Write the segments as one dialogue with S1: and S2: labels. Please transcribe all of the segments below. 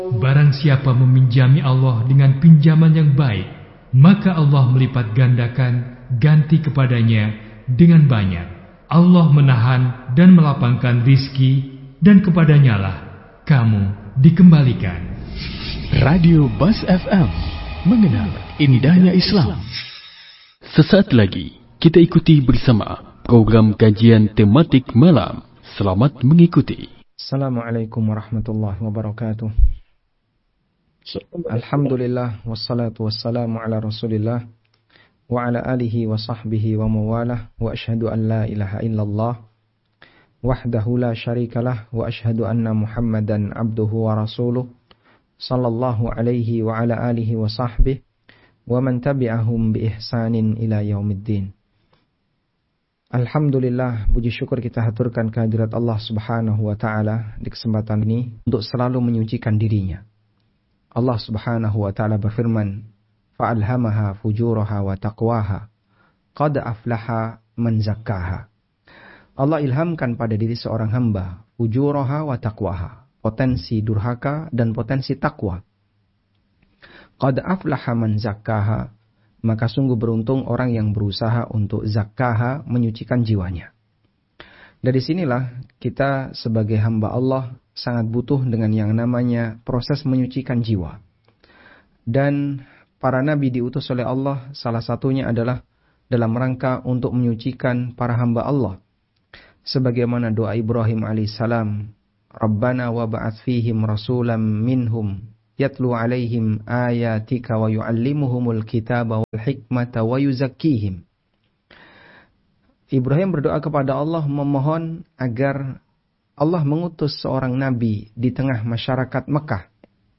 S1: Barang siapa meminjami Allah dengan pinjaman yang baik, maka Allah melipat gandakan ganti kepadanya dengan banyak. Allah menahan dan melapangkan rizki, dan kepadanya lah kamu dikembalikan.
S2: Radio Bas FM, mengenal indahnya Islam. Sesaat lagi kita ikuti bersama program kajian tematik malam. Selamat mengikuti.
S3: Assalamualaikum warahmatullahi wabarakatuh. Alhamdulillah wassalatu wassalamu ala Rasulillah wa ala alihi wa sahbihi wa mawalah, wa asyhadu an la ilaha illallah wahdahu la syarikalah, wa asyhadu anna Muhammadan abduhu wa rasuluh sallallahu alaihi wa ala alihi wa sahbihi wa man tabi'ahum bi ihsanin ila yaumiddin. Alhamdulillah, puji syukur kita haturkan kehadirat Allah Subhanahu wa taala di kesempatan ini untuk selalu menyucikan dirinya. Allah Subhanahu wa taala berfirman, "Fa'alhamaha fujuraha wa taqwaha, qad aflaha man zakkaha." Allah ilhamkan pada diri seorang hamba fujuraha wa taqwaha, potensi durhaka dan potensi takwa. Qad aflaha man zakkaha, maka sungguh beruntung orang yang berusaha untuk zakkaha, menyucikan jiwanya. Dari sinilah kita sebagai hamba Allah sangat butuh dengan yang namanya proses menyucikan jiwa. Dan para nabi diutus oleh Allah, salah satunya adalah dalam rangka untuk menyucikan para hamba Allah. Sebagaimana doa Ibrahim alaihissalam, Rabbana wa ba'ats fihim rasulam minhum yatlu alaihim ayatika wa yu'allimuhumul kitaba wal hikmata wa yuzakkihim. Ibrahim berdoa kepada Allah memohon agar Allah mengutus seorang nabi di tengah masyarakat Mekah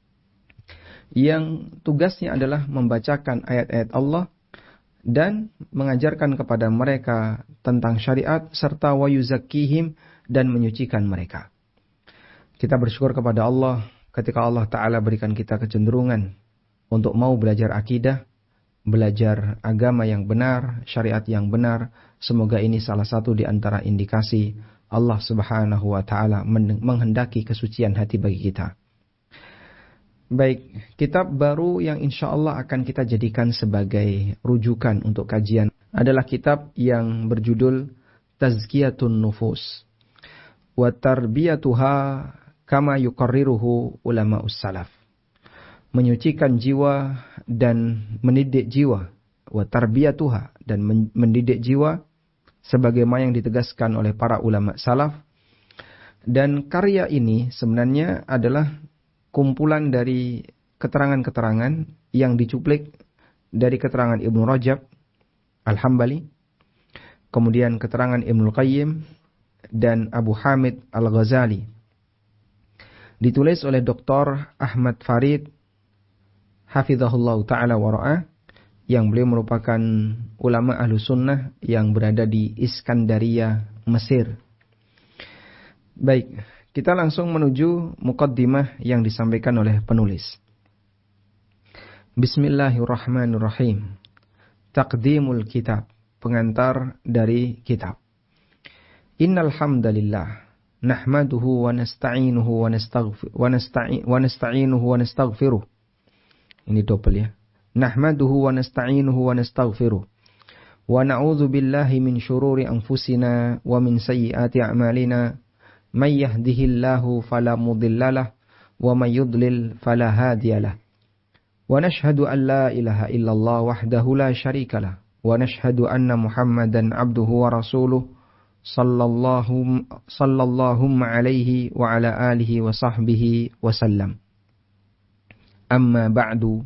S3: yang tugasnya adalah membacakan ayat-ayat Allah dan mengajarkan kepada mereka tentang syariat serta wa yuzakkihim, dan menyucikan mereka. Kita bersyukur kepada Allah ketika Allah Ta'ala berikan kita kecenderungan untuk mau belajar akidah, belajar agama yang benar, syariat yang benar. Semoga ini salah satu di antara indikasi Allah Subhanahu wa taala menghendaki kesucian hati bagi kita. Baik, kitab baru yang insya Allah akan kita jadikan sebagai rujukan untuk kajian adalah kitab yang berjudul Tazkiyatun Nufus wa Tarbiyatuha kama yuqarriruhu ulama'us salaf. Menyucikan jiwa dan mendidik jiwa, wa tarbiyatuha, dan mendidik jiwa sebagaimana yang ditegaskan oleh para ulama salaf. Dan karya ini sebenarnya adalah kumpulan dari keterangan-keterangan yang dicuplik dari keterangan Ibnu Rajab Al-Hambali, kemudian keterangan Ibnu Qayyim dan Abu Hamid Al-Ghazali. Ditulis oleh Dr. Ahmad Farid hafizahullah ta'ala wara'ah, yang beliau merupakan ulama ahlu sunnah yang berada di Iskandaria, Mesir. Baik, kita langsung menuju muqaddimah yang disampaikan oleh penulis. Bismillahirrahmanirrahim. Taqdimul kitab, pengantar dari kitab. Innal hamdalillah nahmaduhu wa nasta'inuhu wa nastaghfiruh. Ini double ya. Nahmaduhu wa nasta'inuhu wa nastaghfiruh. Wa na'udzu billahi min syururi anfusina wa min sayyiati a'malina. May yahdihillahu fala mudhillalah wa may yudlil fala hadiyalah. Wa nashhadu an la ilaha illallah wahdahu la syarikalah. Wa nashhadu anna Muhammadan abduhu wa rasuluh sallallahu alaihi wa ala alihi wa sahbihi wa sallam. Amma ba'du.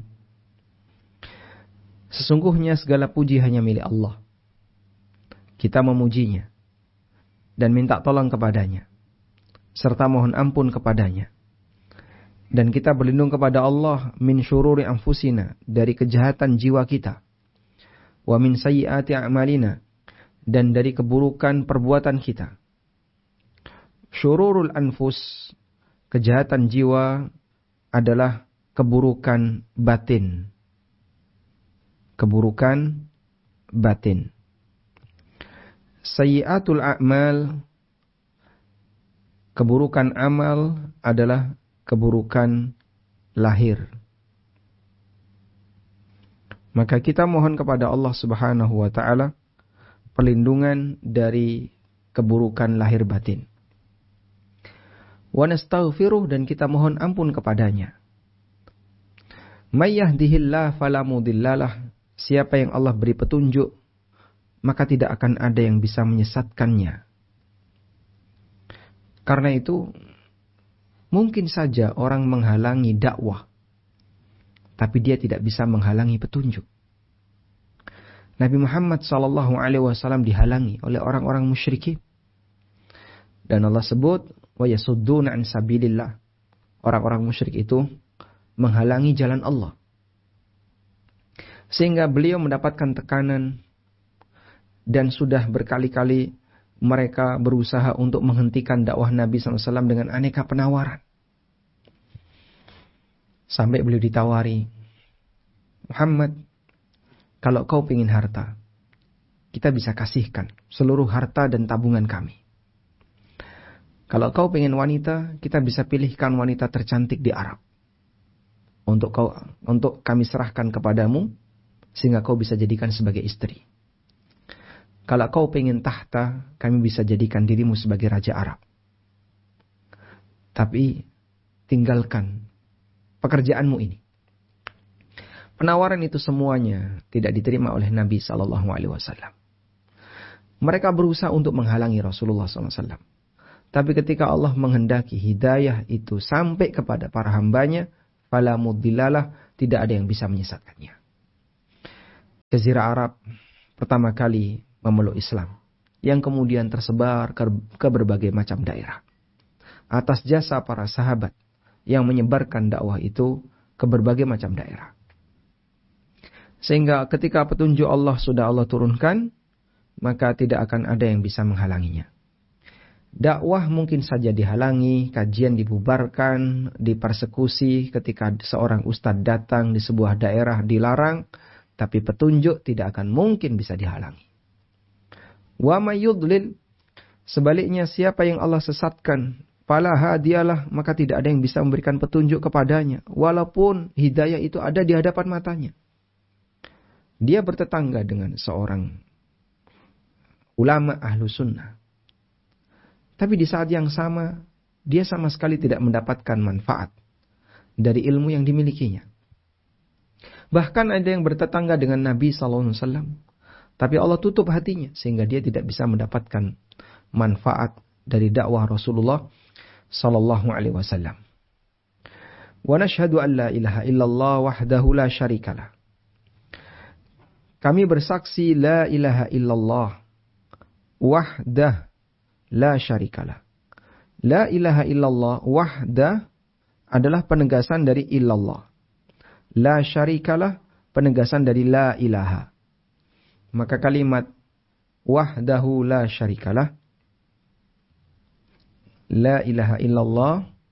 S3: Sesungguhnya segala puji hanya milik Allah. Kita memujinya dan minta tolong kepadanya, serta mohon ampun kepadanya. Dan kita berlindung kepada Allah min syururi anfusina, dari kejahatan jiwa kita. Wa min sayyiati a'malina, dan dari keburukan perbuatan kita. Syururul anfus, kejahatan jiwa, adalah keburukan batin. Keburukan batin. Sayyiatul a'mal, keburukan amal adalah keburukan lahir. Maka kita mohon kepada Allah Subhanahu wa taala perlindungan dari keburukan lahir batin. Wa nastaghfiruh, dan kita mohon ampun kepadanya. May yahdihillahu fala mudhillalah, siapa yang Allah beri petunjuk, maka tidak akan ada yang bisa menyesatkannya. Karena itu, mungkin saja orang menghalangi dakwah, tapi dia tidak bisa menghalangi petunjuk. Nabi Muhammad SAW dihalangi oleh orang-orang musyrikin. Dan Allah sebut, wa yasudduna an sabilillah. Orang-orang musyrik itu menghalangi jalan Allah. Sehingga beliau mendapatkan tekanan, dan sudah berkali-kali mereka berusaha untuk menghentikan dakwah Nabi SAW dengan aneka penawaran. Sampai beliau ditawari, Muhammad, kalau kau ingin harta, kita bisa kasihkan seluruh harta dan tabungan kami. Kalau kau ingin wanita, kita bisa pilihkan wanita tercantik di Arab. Untuk kami serahkan kepadamu, sehingga kau bisa jadikan sebagai istri. Kalau kau pengen tahta, kami bisa jadikan dirimu sebagai raja Arab. Tapi tinggalkan pekerjaanmu ini. Penawaran itu semuanya tidak diterima oleh Nabi SAW. Mereka berusaha untuk menghalangi Rasulullah SAW. Tapi ketika Allah menghendaki hidayah itu sampai kepada para hambanya, fala mudhillalah, tidak ada yang bisa menyesatkannya. Jazirah Arab pertama kali memeluk Islam, yang kemudian tersebar ke berbagai macam daerah. Atas jasa para sahabat yang menyebarkan dakwah itu ke berbagai macam daerah. Sehingga ketika petunjuk Allah sudah Allah turunkan, maka tidak akan ada yang bisa menghalanginya. Dakwah mungkin saja dihalangi, kajian dibubarkan, dipersekusi ketika seorang ustadz datang di sebuah daerah dilarang, tapi petunjuk tidak akan mungkin bisa dihalangi. Wa may yudlil, sebaliknya siapa yang Allah sesatkan, fala hadiyalah, maka tidak ada yang bisa memberikan petunjuk kepadanya, walaupun hidayah itu ada di hadapan matanya. Dia bertetangga dengan seorang ulama ahlu sunnah, tapi di saat yang sama dia sama sekali tidak mendapatkan manfaat dari ilmu yang dimilikinya. Bahkan ada yang bertetangga dengan Nabi SAW, tapi Allah tutup hatinya sehingga dia tidak bisa mendapatkan manfaat dari dakwah Rasulullah sallallahu alaihi wasallam. Wa nashhadu an la ilaha illallah wahdahu la syarikalah. Kami bersaksi la ilaha illallah wahdah la syarikalah. La ilaha illallah wahdah adalah penegasan dari illallah. La syarikalah penegasan dari la ilaha. Maka kalimat wahdahu la syarikalah, la ilaha illallah,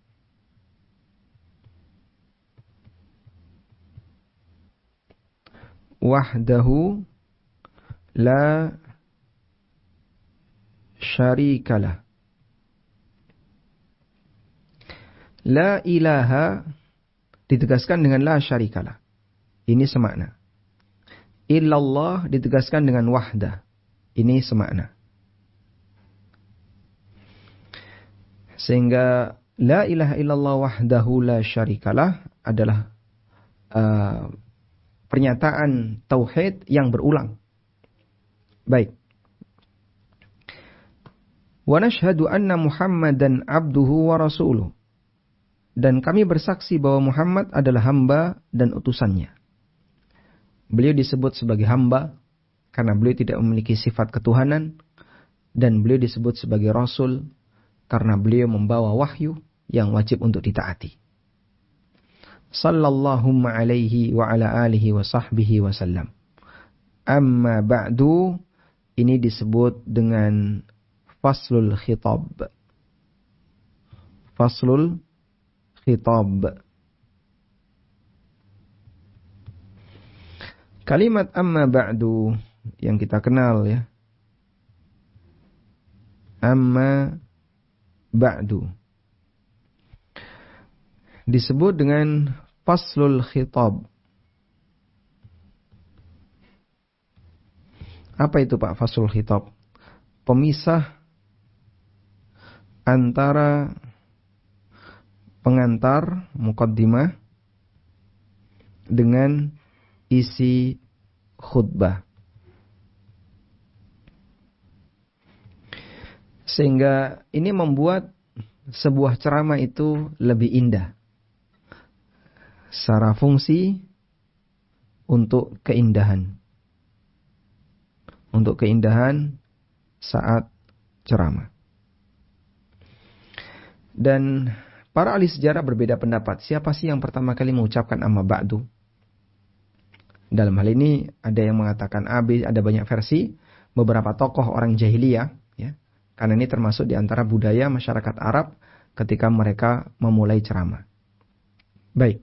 S3: wahdahu la syarikalah. La ilaha ditegaskan dengan la syarikalah. Ini semakna. Illallah ditegaskan dengan wahdah. Ini semakna. Sehingga la ilaha illallah wahdahu la syarikalah adalah pernyataan tauhid yang berulang. Baik. Wa nashhadu anna Muhammadan abduhu wa rasuluh. Dan kami bersaksi bahwa Muhammad adalah hamba dan utusannya. Beliau disebut sebagai hamba karena beliau tidak memiliki sifat ketuhanan, dan beliau disebut sebagai rasul karena beliau membawa wahyu yang wajib untuk ditaati. Sallallahu alaihi wa ala alihi wa sahbihi wa sallam. Amma ba'du, ini disebut dengan faslul khitab. Faslul khitab. Kalimat amma ba'du yang kita kenal ya. Amma ba'du disebut dengan faslul khitab. Apa itu Pak faslul khitab? Pemisah antara pengantar muqaddimah dengan isi khutbah. Sehingga ini membuat sebuah ceramah itu lebih indah. Secara fungsi untuk keindahan. Untuk keindahan saat ceramah. Dan para ahli sejarah berbeda pendapat. Siapa sih yang pertama kali mengucapkan amma ba'du? Dalam hal ini ada yang mengatakan A, B, ada banyak versi. Beberapa tokoh orang jahiliyah, ya, karena ini termasuk di antara budaya masyarakat Arab ketika mereka memulai ceramah. Baik.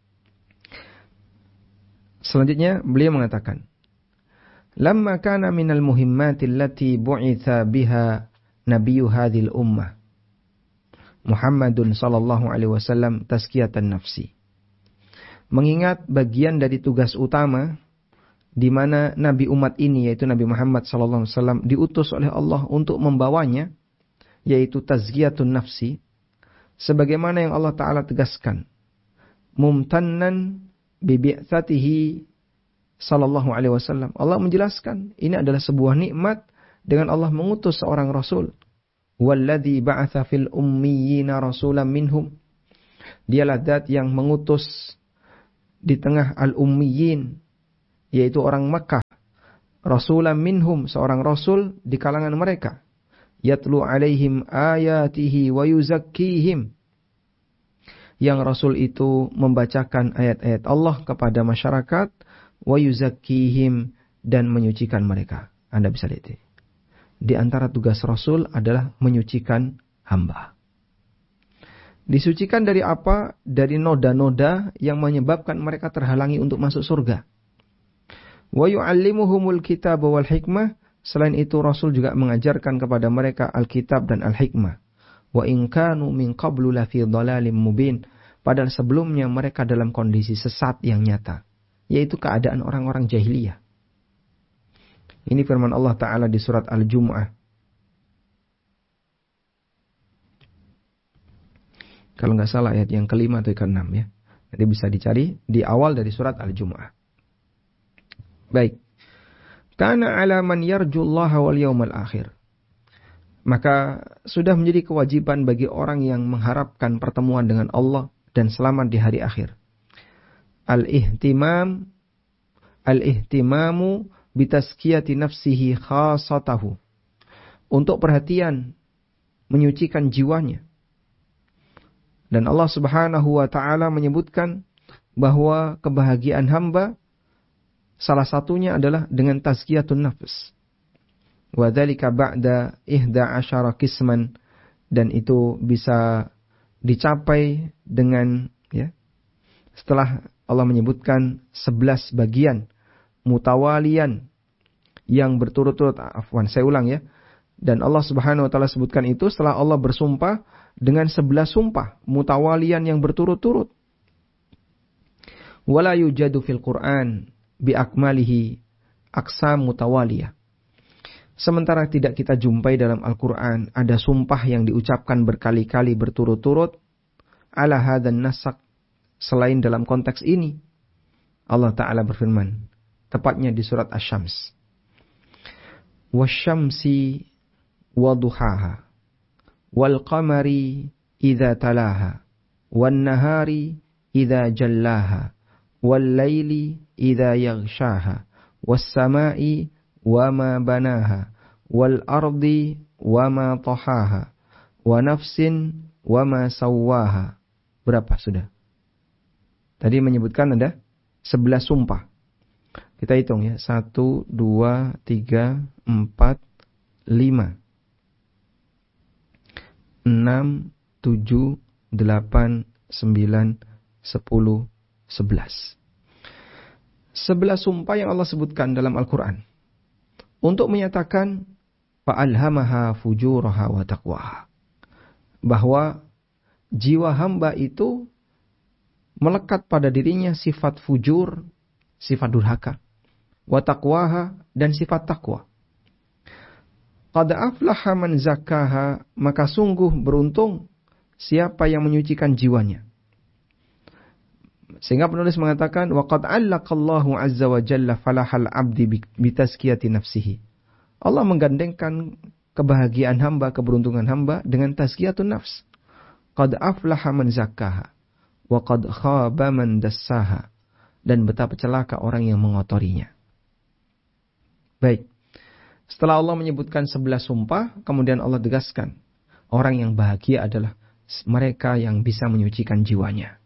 S3: Selanjutnya beliau mengatakan, "Lamma kana minal muhimmati allati bu'itha biha nabiyyu hadhil ummah Muhammadun sallallahu alaihi wasallam tazkiyatan nafsi." Mengingat bagian dari tugas utama di mana nabi umat ini yaitu Nabi Muhammad sallallahu alaihi wasallam diutus oleh Allah untuk membawanya, yaitu tazkiyatun nafsi, sebagaimana yang Allah taala tegaskan, mumtannan bi bi'tsatihi sallallahu alaihi wasallam. Allah menjelaskan ini adalah sebuah nikmat dengan Allah mengutus seorang rasul. Walladzi ba'atsa fil ummiyina rasulan minhum. Dialah zat yang mengutus di tengah al-ummiyin, yaitu orang Makkah, rasulan minhum, seorang rasul di kalangan mereka, yatlu alaihim ayatihi wa yuzakkihim, yang rasul itu membacakan ayat-ayat Allah kepada masyarakat, wa yuzakkihim, dan menyucikan mereka. Anda bisa lihat ini. Di antara tugas rasul adalah menyucikan hamba. Disucikan dari apa? Dari noda-noda yang menyebabkan mereka terhalangi untuk masuk surga. Wa yu'allimuhumul kitab wal hikmah. Selain itu Rasul juga mengajarkan kepada mereka Alkitab dan Al-Hikmah. Wa in kanu min qablu lafi dhalalim mubin. Padahal sebelumnya mereka dalam kondisi sesat yang nyata, yaitu keadaan orang-orang jahiliyah. Ini firman Allah Ta'ala di surat Al-Jumu'ah. Kalau nggak salah ayat yang kelima atau ke-6 ya. Nanti bisa dicari di awal dari surat Al-Jumu'ah. Baik. Kana ala man yarjullaha wal yawmal akhir. Maka sudah menjadi kewajiban bagi orang yang mengharapkan pertemuan dengan Allah dan selamat di hari akhir. Al-ihtimamu bitaskiyati nafsihi khasatahu. Untuk perhatian menyucikan jiwanya. Dan Allah Subhanahu wa taala menyebutkan bahwa kebahagiaan hamba salah satunya adalah dengan tazkiyatun nafs. Wa dzalika ba'da 11 qisman, dan itu bisa dicapai dengan ya setelah Allah menyebutkan 11 bagian mutawalian yang berturut-turut. Saya ulang ya. Dan Allah Subhanahu wa taala sebutkan itu setelah Allah bersumpah dengan 11 sumpah mutawalian yang berturut-turut. Wala yujadu fil Qur'an bi akmalihi aqsam mutawaliyah. Sementara tidak kita jumpai dalam Al-Qur'an ada sumpah yang diucapkan berkali-kali berturut-turut ala hadzal nasak, selain dalam konteks ini. Allah Ta'ala berfirman, tepatnya di surat Asy-Syams. Wasyamsi waduhaha wal qamari idza talaha wan nahari idza jallaha wal laili idza yaghshaha was samai wama banaha wal ardi wama tahaha wa nafsin wama sawwaha. Berapa sudah? Tadi menyebutkan ada 11 sumpah. Kita hitung ya. 1, 2, 3, 4, 5, 6, 7, 8, 9, 10, 11. 11 sumpah yang Allah sebutkan dalam Al-Quran untuk menyatakan fa'alhamaha fujuraha wa taqwaha, bahwa jiwa hamba itu melekat pada dirinya sifat fujur, sifat durhaka, wa taqwaha, dan sifat takwa. Qad aflaha man zakkaha, maka sungguh beruntung siapa yang menyucikan jiwanya. Sehingga penulis mengatakan, wa qad allaqallahu azza wa jalla falahal abdi bi tazkiyati nafsihi. Allah menggandengkan kebahagiaan hamba, keberuntungan hamba dengan tazkiyatun nafs. Qad aflaha man zakkaha wa qad khaba man dassaha. Dan betapa celaka orang yang mengotorinya. Baik. Setelah Allah menyebutkan 11 sumpah, kemudian Allah tegaskan, orang yang bahagia adalah mereka yang bisa menyucikan jiwanya.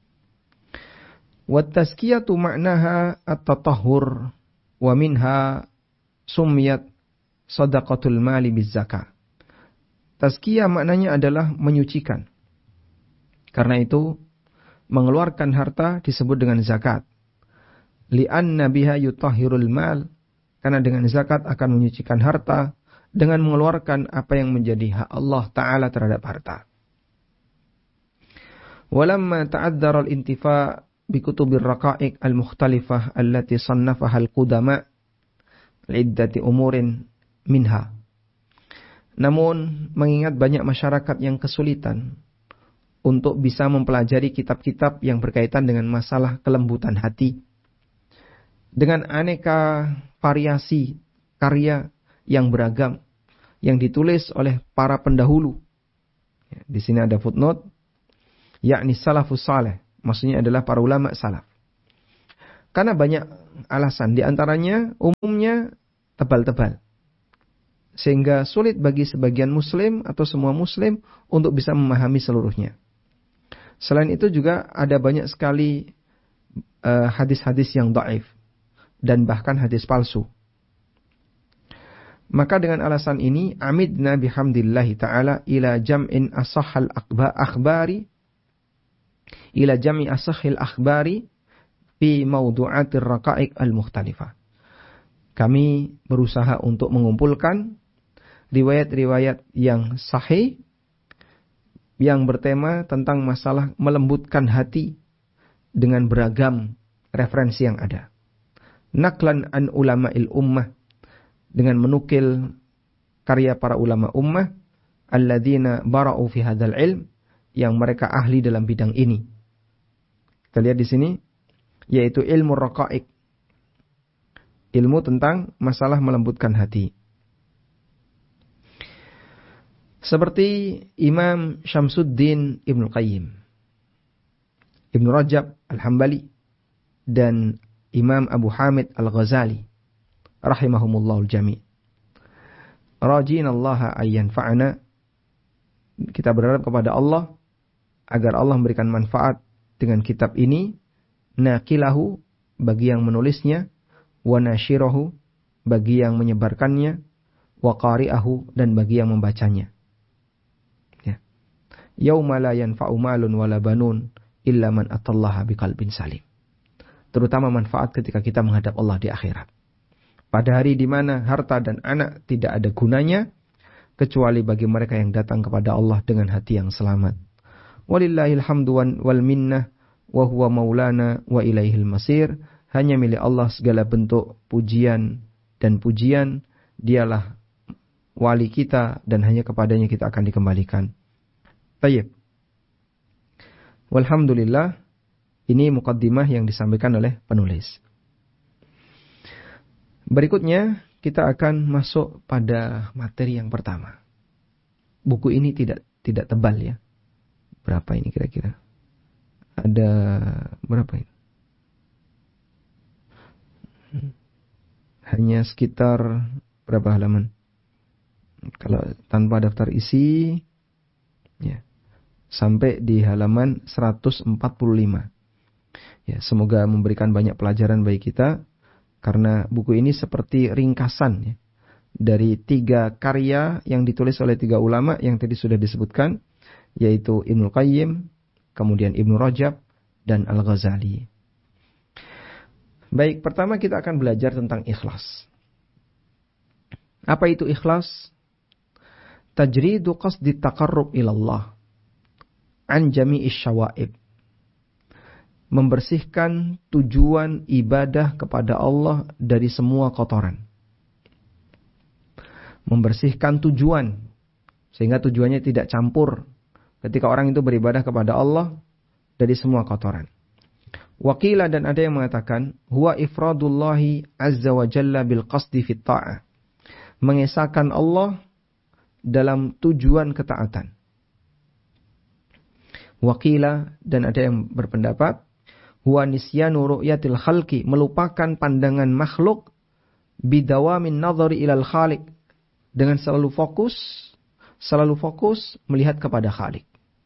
S3: Wa tazkiyatu ma'naha at-tatahhur wa minha sumiyat sadaqatul mali biz-zakah. Tazkiyah maknanya adalah menyucikan. Karena itu mengeluarkan harta disebut dengan zakat. Li'anna biha yutahhirul mal, karena dengan zakat akan menyucikan harta dengan mengeluarkan apa yang menjadi hak Allah Ta'ala terhadap harta. Walamma ta'addara al-intifa' bikutubir raqa'iq al-mukhtalifah allati sannafaha al-qudama' li'iddati umurin minha. Namun mengingat banyak masyarakat yang kesulitan untuk bisa mempelajari kitab-kitab yang berkaitan dengan masalah kelembutan hati dengan aneka variasi karya yang beragam yang ditulis oleh para pendahulu. Di sini ada footnote, yakni salafus saleh, maksudnya adalah para ulama salaf. Karena banyak alasan, di antaranya umumnya tebal-tebal, sehingga sulit bagi sebagian muslim atau semua muslim untuk bisa memahami seluruhnya. Selain itu juga ada banyak sekali hadis-hadis yang dhaif dan bahkan hadis palsu. Maka dengan alasan ini amidna bihamdillahi ta'ala ila jam'in asahhal akhbari ila jam'i asahhil akhbari fi mawdu'atir raqa'iq al-mukhtalifah. Kami berusaha untuk mengumpulkan riwayat-riwayat yang sahih yang bertema tentang masalah melembutkan hati dengan beragam referensi yang ada. Naklan an ulama'il ummah, dengan menukil karya para ulama ummah alladzina bara'u fi hadzal ilm, yang mereka ahli dalam bidang ini. Kita lihat di sini, yaitu ilmu raqa'iq, ilmu tentang masalah melembutkan hati. Seperti Imam Syamsuddin Ibnu Qayyim, Ibnu Rajab Al-Hambali, dan Imam Abu Hamid Al-Ghazali rahimahumullahul jami'. Rajinallaha ayyanfa'ana, kita berharap kepada Allah agar Allah memberikan manfaat dengan kitab ini, naqilahu, bagi yang menulisnya, wa nasyirahu, bagi yang menyebarkannya, wa qari'ahu, dan bagi yang membacanya. Ya. Yauma la yanfa'u malun wala banun illa man atallaha biqalbin salim. Terutama manfaat ketika kita menghadap Allah di akhirat. Pada hari di mana harta dan anak tidak ada gunanya, kecuali bagi mereka yang datang kepada Allah dengan hati yang selamat. Walillahil hamdu wal minnah, wa huwa maulana wa ilaihil masir. Hanya milik Allah segala bentuk pujian dan pujian. Dialah wali kita dan hanya kepadanya kita akan dikembalikan. Baik. Walhamdulillah, ini muqaddimah yang disampaikan oleh penulis. Berikutnya kita akan masuk pada materi yang pertama. Buku ini tidak tebal ya. Berapa ini kira-kira? Ada berapa ini? Hanya sekitar berapa halaman? Kalau tanpa daftar isi, ya, sampai di halaman 145. Ya, semoga memberikan banyak pelajaran bagi kita. Karena buku ini seperti ringkasan ya, dari 3 karya yang ditulis oleh 3 ulama yang tadi sudah disebutkan, yaitu Ibnu Qayyim, kemudian Ibnu Rajab, dan Al-Ghazali. Baik, pertama kita akan belajar tentang ikhlas. Apa itu ikhlas? Tajridu qasdi taqarrub ilallah an jami'is syawa'ib. membersihkan tujuan ibadah kepada Allah dari semua kotoran. Membersihkan tujuan, sehingga tujuannya tidak campur ketika orang itu beribadah kepada Allah dari semua kotoran. Wakila, dan ada yang mengatakan, huwa ifradullahi azza wa jalla bil qasdi fit ta'ah. Mengesahkan Allah dalam tujuan ketaatan. Wakila, dan ada yang berpendapat, huwa nisyanu ru'yatil khalqi, melupakan pandangan makhluk, bidawamin nadhari ilal khaliq, dengan selalu fokus melihat kepada Khalik.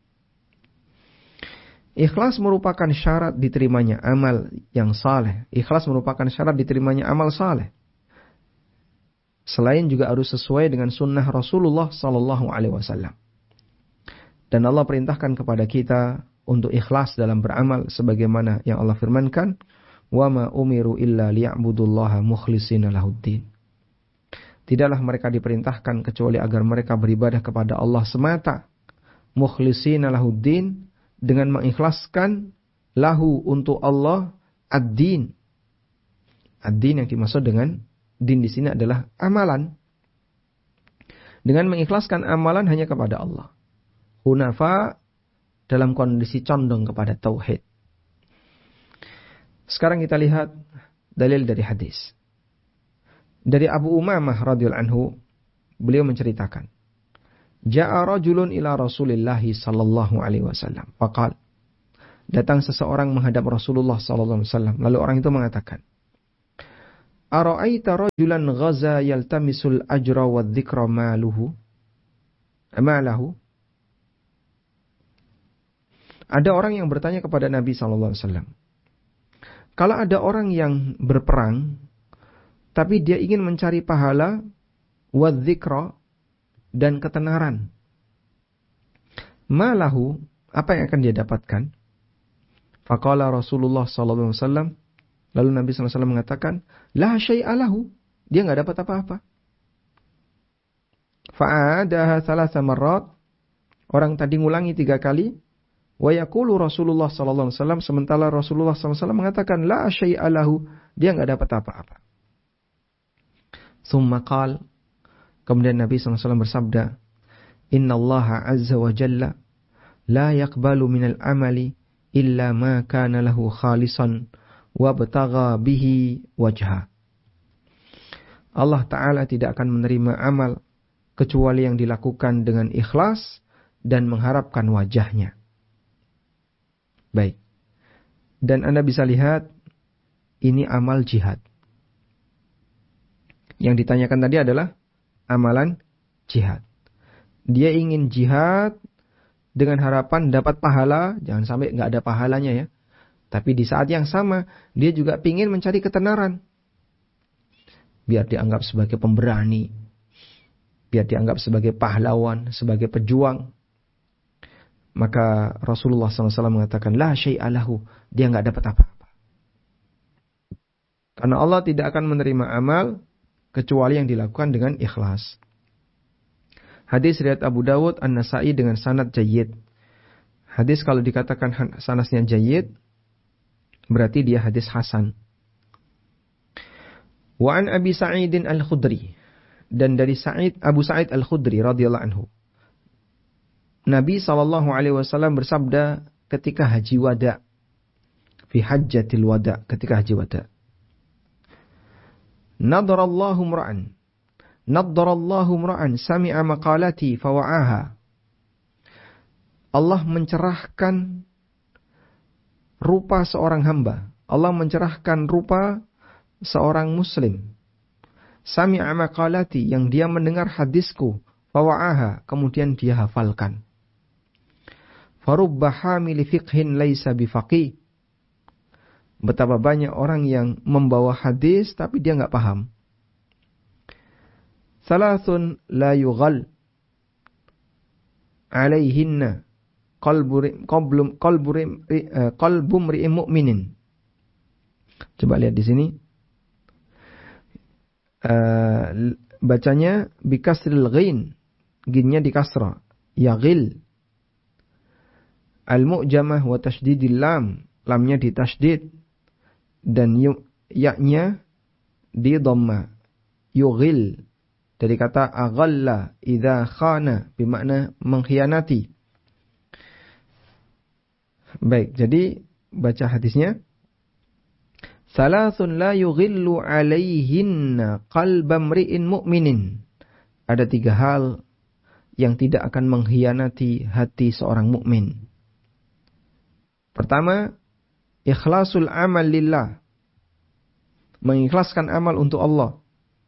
S3: Ikhlas merupakan syarat diterimanya amal yang saleh. Ikhlas merupakan syarat diterimanya amal saleh. Selain juga harus sesuai dengan sunnah Rasulullah sallallahu alaihi wasallam. Dan Allah perintahkan kepada kita untuk ikhlas dalam beramal sebagaimana yang Allah firmankan, "Wa ma umiru illa liya'budullaha mukhlishina lahuddin." Tidaklah mereka diperintahkan kecuali agar mereka beribadah kepada Allah semata, mukhlishina lahuddin, dengan mengikhlaskan lahu untuk Allah ad-din. Ad-din yang dimaksud dengan din di sini adalah amalan. Dengan mengikhlaskan amalan hanya kepada Allah. Hunafa, dalam kondisi condong kepada tauhid. Sekarang kita lihat dalil dari hadis. Dari Abu Umamah radhiyallahu anhu, beliau menceritakan, Ja'a rajulun ila Rasulillah sallallahu alaihi wasallam. Faqal, datang seseorang menghadap Rasulullah sallallahu alaihi wasallam. Lalu orang itu mengatakan, Ara'aita rajulan ghaza yaltamisul ajra wa dzikra malahu? Ada orang yang bertanya kepada Nabi sallallahu alaihi wasallam, kalau ada orang yang berperang tapi dia ingin mencari pahala wa dzikra, dan ketenaran. Malahu, apa yang akan dia dapatkan? Faqala Rasulullah sallallahu alaihi wasallam, lalu Nabi sallallahu alaihi wasallam mengatakan, la syai'a lahu, dia enggak dapat apa-apa. Fa'adaha thalatha marrat, orang tadi ngulangi 3 kali. Wa yaqulu Rasulullah sallallahu alaihi wasallam, sementara Rasulullah sallallahu alaihi wasallam mengatakan la syai'a lahu, dia enggak dapat apa-apa. Tsumma qala, kemudian Nabi SAW bersabda, Inna Allah azza wa jalla la yaqbalu minal amali illa ma kana lahu khalisan wa batagha bihi wajha. Allah Ta'ala tidak akan menerima amal kecuali yang dilakukan dengan ikhlas dan mengharapkan wajahnya. Baik. Dan Anda bisa lihat, ini amal jihad. Yang ditanyakan tadi adalah amalan jihad. Dia ingin jihad dengan harapan dapat pahala, jangan sampai nggak ada pahalanya ya. Tapi di saat yang sama, dia juga ingin mencari ketenaran. Biar dianggap sebagai pemberani, biar dianggap sebagai pahlawan, sebagai pejuang. Maka Rasulullah SAW mengatakan, la syai'a lahu, dia nggak dapat apa-apa. Karena Allah tidak akan menerima amal kecuali yang dilakukan dengan ikhlas. Hadis riwayat Abu Dawud, An-Nasa'i dengan sanad jayyid. Hadis kalau dikatakan sanadnya jayyid, berarti dia hadis hasan. Wa an Abi Sa'idin Al-Khudri, dan dari Abu Sa'id Al-Khudri radhiyallahu anhu. Nabi SAW bersabda ketika haji wada, fi hajjatil wada, ketika haji wada. Nadarallahu mra'an sami'a maqalati fawa'aha. Allah mencerahkan rupa seorang hamba. Allah mencerahkan rupa seorang muslim. Sami'a maqalati, yang dia mendengar hadisku, fawa'aha, kemudian dia hafalkan. Farubba hamili fiqhin laisa bifaqih. Betapa banyak orang yang membawa hadis tapi dia enggak paham. Salasun la yughal alaihinna qalbu mri'in mu'minin. Coba lihat di sini. Bacanya bikasril ghin. Ginnya di kasrah. Yaghil. Al-mu'jamah wa tasydidil lam. lamnya ditasydid dan ya-nya di dhamma. Yughil dari kata aghalla idza khana bermakna mengkhianati. Baik, jadi baca hadisnya. Salasun la yughillu alaihinna qalba mri'in mu'minin. Ada 3 hal yang tidak akan mengkhianati hati seorang mukmin. Pertama, ikhlasul amal lillah. Mengikhlaskan amal untuk Allah.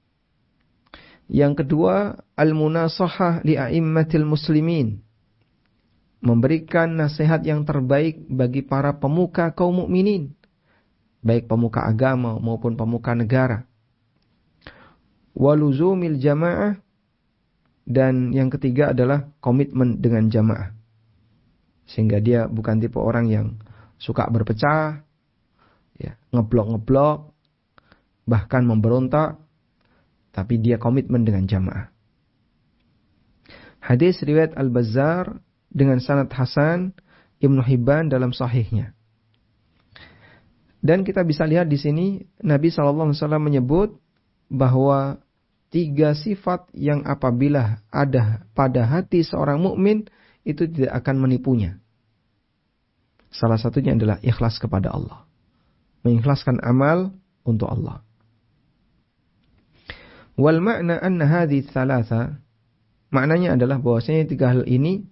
S3: Yang kedua, al-munasahah li a'immatil muslimin. Memberikan nasihat yang terbaik bagi para pemuka kaum mukminin, baik pemuka agama maupun pemuka negara. Waluzumil jamaah, dan yang ketiga adalah komitmen dengan jamaah. Sehingga dia bukan tipe orang yang suka berpecah, ya, ngeblok-ngeblok, bahkan memberontak, tapi dia komitmen dengan jamaah. Hadis riwayat Al-Bazzar dengan sanad hasan, Ibnu Hibban dalam sahihnya. Dan kita bisa lihat di sini Nabi SAW menyebut bahwa 3 sifat yang apabila ada pada hati seorang mukmin itu tidak akan menipunya. Salah satunya adalah ikhlas kepada Allah, mengikhlaskan amal untuk Allah. Wal makna anna hadhihi thalatha, maknanya adalah bahwasanya 3 hal ini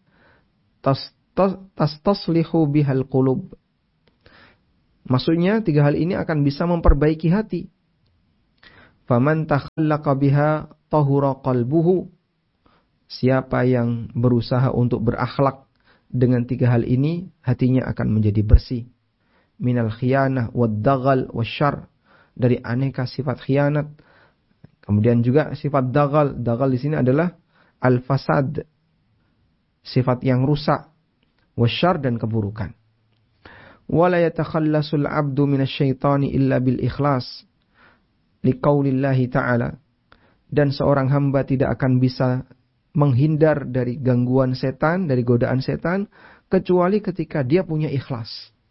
S3: tastaslihu bihal qulub. Maksudnya 3 hal ini akan bisa memperbaiki hati. Faman takhallaqa biha tahura qalbuhu. Siapa yang berusaha untuk berakhlak dengan 3 hal ini, hatinya akan menjadi bersih. Minal khiyanah wad daghal wasyarr, dari aneka sifat khianat. Kemudian juga sifat daghal. Daghal di sini adalah al-fasad, sifat yang rusak, wasyarr, dan keburukan. Wala yatakhallasul 'abdu minasyaitani illa bil ikhlas. Liqaulillahi ta'ala, dan seorang hamba tidak akan bisa menghindar dari gangguan setan, dari godaan setan, kecuali ketika dia punya ikhlas.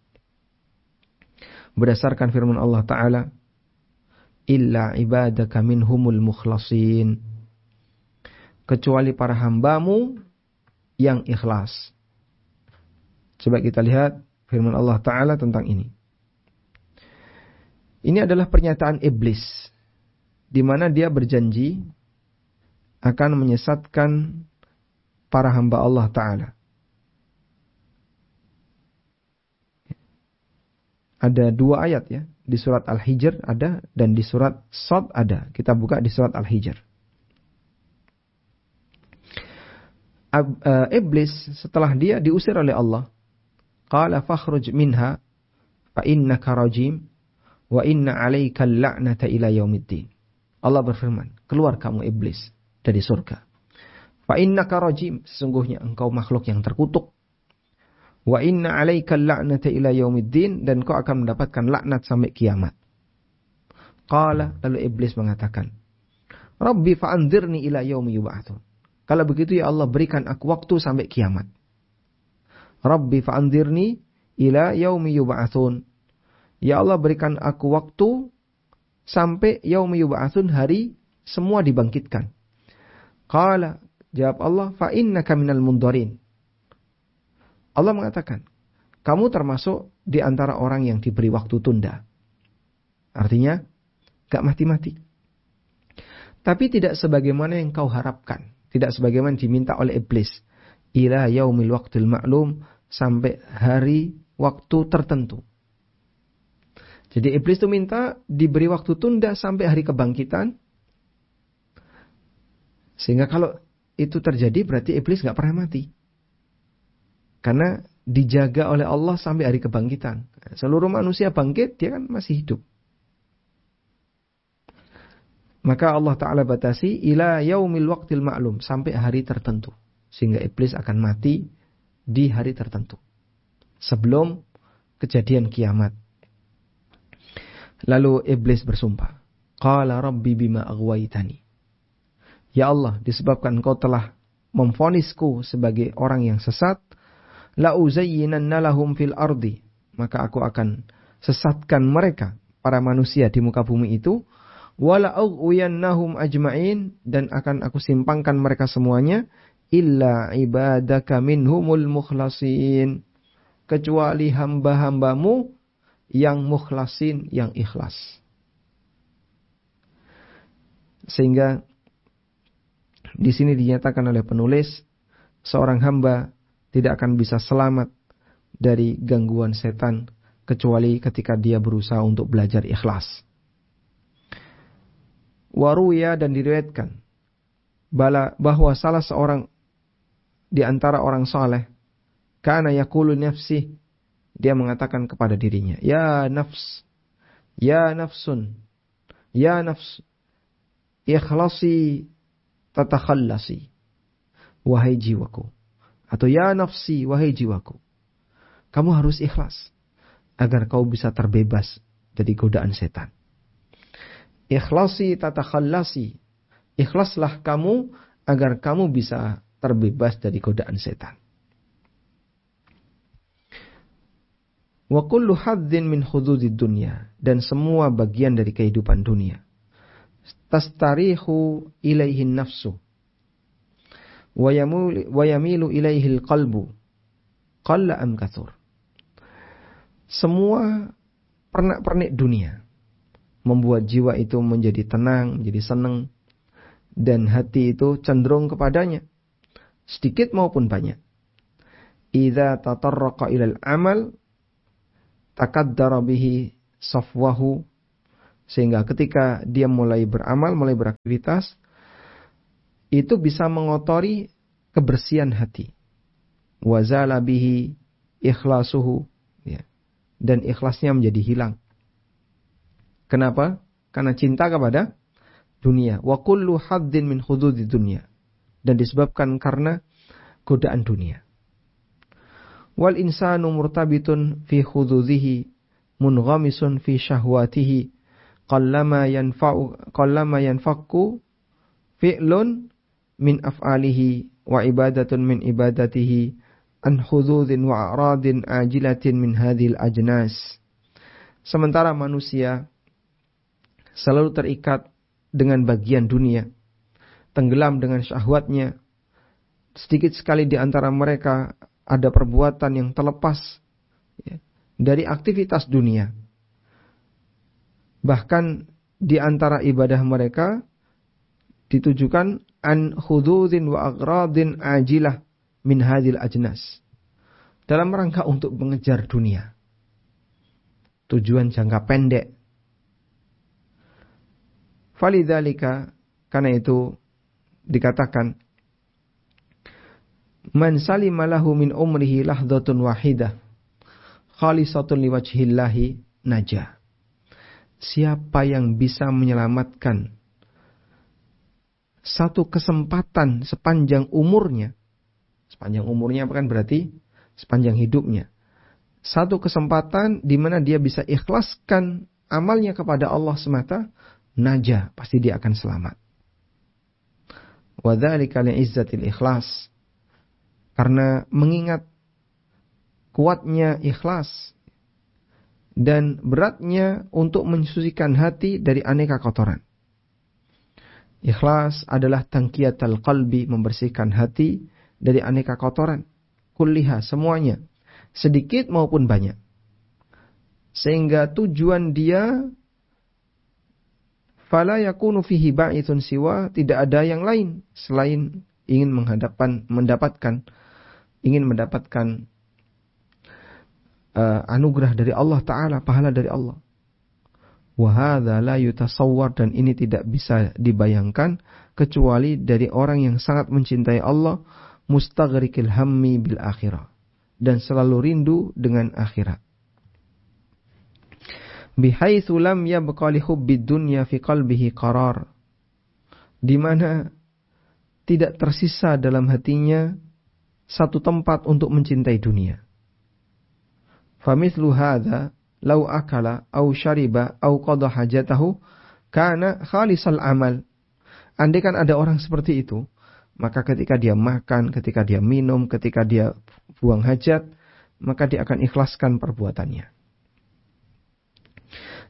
S3: Berdasarkan firman Allah Ta'ala, illa ibadaka minhumul mukhlasin, kecuali para hambamu yang ikhlas. Coba kita lihat firman Allah Ta'ala tentang ini. Ini adalah pernyataan iblis, di mana dia berjanji akan menyesatkan para hamba Allah Ta'ala. Ada 2 ayat ya, di surat Al-Hijr ada, dan di surat Shad ada. Kita buka di surat Al-Hijr. Iblis setelah dia diusir oleh Allah, qala fakhruj minha fa innaka rajim wa inna 'alaikal la'nata ila yaumiddin. Allah berfirman, keluar kamu iblis dari surga. Fa innaka rajim, sesungguhnya engkau makhluk yang terkutuk. Wa inna 'alaikal la'nata ila yaumiddin, dan kau akan mendapatkan laknat sampai kiamat. Qala, lalu iblis mengatakan, Rabbi fa'anzirni ila yaumi yub'atsun. Kalau begitu ya Allah, berikan aku waktu sampai kiamat. Rabbi fa'anzirni ila yaumi yub'atsun. Ya Allah, berikan aku waktu sampai yaumi yub'atsun, hari semua dibangkitkan. Qala, jawab Allah, fa innaka minal mundarin. Allah mengatakan, kamu termasuk di antara orang yang diberi waktu tunda. Artinya, gak mati-mati. Tapi tidak sebagaimana yang kau harapkan. Tidak sebagaimana diminta oleh iblis. Ila yaumil waqtil ma'lum, sampai hari waktu tertentu. Jadi iblis itu minta diberi waktu tunda sampai hari kebangkitan. Sehingga kalau itu terjadi berarti iblis gak pernah mati. Karena dijaga oleh Allah sampai hari kebangkitan. Seluruh manusia bangkit, dia kan masih hidup. Maka Allah Ta'ala batasi ila yaumil waqtil ma'lum, sampai hari tertentu. Sehingga iblis akan mati di hari tertentu, sebelum kejadian kiamat. Lalu iblis bersumpah, qala rabbi bima aghwaytani. Ya Allah, disebabkan engkau telah memvonisku sebagai orang yang sesat, la uzayyinanna lahum fil ardi, maka aku akan sesatkan mereka, para manusia di muka bumi itu, wala ughwiyannahum ajma'in, dan akan aku simpangkan mereka semuanya, illa ibadaka minhumul mukhlasin, kecuali hamba-hambamu yang mukhlasin, yang ikhlas. Sehingga di sini dinyatakan oleh penulis, seorang hamba tidak akan bisa selamat dari gangguan setan kecuali ketika dia berusaha untuk belajar ikhlas. Waruya, dan diriwayatkan bahwa salah seorang di antara orang saleh, kana yaqulu nafsi, dia mengatakan kepada dirinya, ya nafs, ya nafsun, ya nafs, ikhlasi tatakhallasi, wahai jiwaku, atau ya nafsi, wahai jiwaku, kamu harus ikhlas agar kau bisa terbebas dari godaan setan. Ikhlasi tatakhallasi, ikhlaslah kamu agar kamu bisa terbebas dari godaan setan. Wa kullu hadzin min hududid dunya, dan semua bagian dari kehidupan dunia, tastarihu ilaihi nafsu wa yamilu ilaihi alqalbu qalla am kathur. Semua pernak-pernik dunia membuat jiwa itu menjadi tenang, menjadi senang, dan hati itu cenderung kepadanya, sedikit maupun banyak. Idza tatarraqa ilal amal takaddara bihi safwahu, sehingga ketika dia mulai beramal, mulai beraktivitas, itu bisa mengotori kebersihan hati. Wazala bihi ikhlasuhu, ya, dan ikhlasnya menjadi hilang. Kenapa? Karena cinta kepada dunia. Wa kullu haddin min hududid dunya, dan disebabkan karena godaan dunia. Wal insanu murtabitun fi hududihi munghamisun fi syahwatihi qallama yanfaqu fi'lun min af'alihi wa ibadatun min ibadatihi an hududin wa a'radin ajilatin min hadhil ajnas. Sementara manusia selalu terikat dengan bagian dunia, tenggelam dengan syahwatnya. Sedikit sekali di antara mereka ada perbuatan yang terlepas, ya, dari aktivitas dunia. Bahkan di antara ibadah mereka ditujukan an hududin wa agradin ajilah min hadhil ajnas, dalam rangka untuk mengejar dunia, tujuan jangka pendek. Falidzalika, karena itu dikatakan, man salima lahu min umrihi lahdhatun wahidah khalisatun liwajhillahi najah. Siapa yang bisa menyelamatkan satu kesempatan sepanjang umurnya bukan berarti sepanjang hidupnya, satu kesempatan di mana dia bisa ikhlaskan amalnya kepada Allah semata, najah, pasti dia akan selamat. Wa dzalika li'izzatil ikhlas, karena mengingat kuatnya ikhlas dan beratnya untuk mensucikan hati dari aneka kotoran. Ikhlas adalah tangkiyatul qalbi, membersihkan hati dari aneka kotoran, kulliha, semuanya, sedikit maupun banyak. Sehingga tujuan dia fala yakunu fihi ba'ithun siwa, tidak ada yang lain selain ingin mendapatkan anugerah dari Allah Ta'ala, pahala dari Allah. Wa hadza la yutasawwar, dan ini tidak bisa dibayangkan kecuali dari orang yang sangat mencintai Allah, mustaghrikil hammi bil akhirah, dan selalu rindu dengan akhirat. Bihaitsu lam yabqa li hubbid dunya fi qalbihi qarar, di mana tidak tersisa dalam hatinya satu tempat untuk mencintai dunia. Famithlu hadza law akala aw syariba aw qada hajatahu kana khalisal amal. Andaikan ada orang seperti itu, maka ketika dia makan, ketika dia minum, ketika dia buang hajat, maka dia akan ikhlaskan perbuatannya.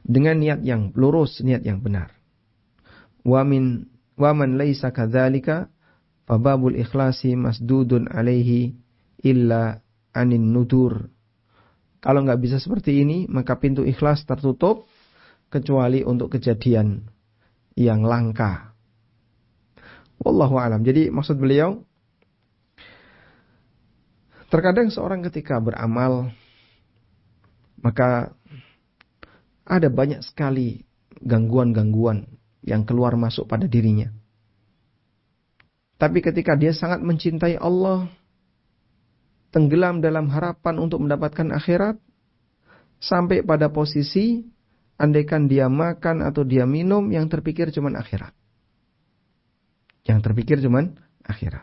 S3: dengan niat yang lurus, niat yang benar. Wa man laisa kadzalika fa babul ikhlasi masdudun alaihi illa anin nudur. Kalau nggak bisa seperti ini, maka pintu ikhlas tertutup kecuali untuk kejadian yang langka. Wallahu alam. Jadi maksud beliau, terkadang seorang ketika beramal, maka ada banyak sekali gangguan-gangguan yang keluar masuk pada dirinya. Tapi ketika dia sangat mencintai Allah, tenggelam dalam harapan untuk mendapatkan akhirat, sampai pada posisi andaikan dia makan atau dia minum, yang terpikir cuman akhirat. Yang terpikir cuman akhirat.